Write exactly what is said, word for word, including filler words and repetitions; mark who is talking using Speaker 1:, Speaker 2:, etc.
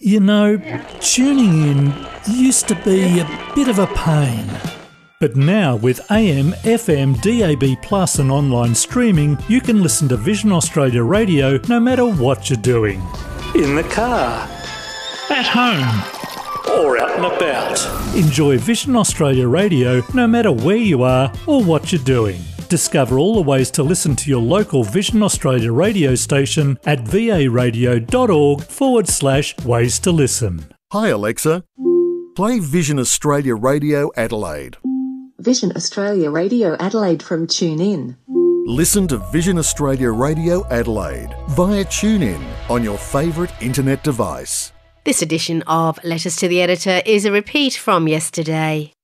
Speaker 1: You know, tuning in used to be a bit of a pain. But now with A M, F M, D A B plus and online streaming, you can listen to Vision Australia Radio no matter what you're doing. In the car, at home, or out and about. Enjoy Vision Australia Radio no matter where you are or what you're doing. Discover all the ways to listen to your local Vision Australia radio station at varadio.org forward slash ways to listen.
Speaker 2: Hi Alexa, play Vision Australia Radio Adelaide.
Speaker 3: Vision Australia Radio Adelaide from TuneIn.
Speaker 2: Listen to Vision Australia Radio Adelaide via TuneIn on your favourite internet device.
Speaker 4: This edition of Letters to the Editor is a repeat from yesterday.